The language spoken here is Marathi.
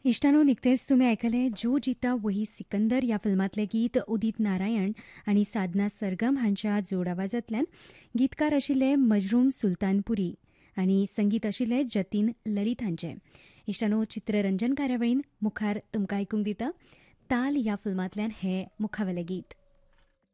इश्टानो, निकतेच तुम्ही ऐकले जो जीता वही सिकंदर या फिल्मातले गीत उदित नारायण आणि साधना सरगम हांच्या जोड आवाजांतल्यान गीतकार आशिल्ले मजरूम सुलतानपुरी आणि संगीत आशिल्ले जतीन ललित हांचे. इश्टानो, चित्ररंजन कार्यावळीन मुखार तुमकां आयकूंक दिता ताल ह्या फिल्मांतल्यान हे मुखावेले गीत.